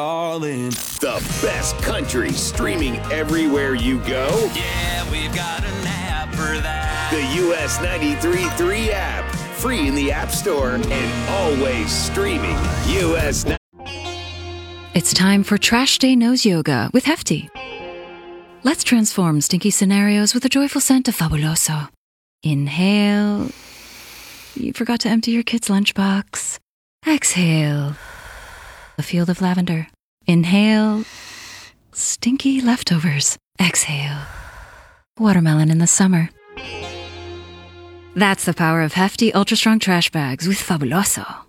All in. The best country streaming everywhere you go. Yeah, we've got an app for that. The US 93.3 app. Free in the App Store and always streaming US. It's time for Trash Day Nose Yoga with Hefty. Let's transform stinky scenarios with a joyful scent of Fabuloso. Inhale. You forgot to empty your kid's lunchbox. Exhale. A field of lavender. Inhale. Stinky leftovers. Exhale. Watermelon in the summer. That's the power of Hefty Ultra Strong Trash Bags with Fabuloso.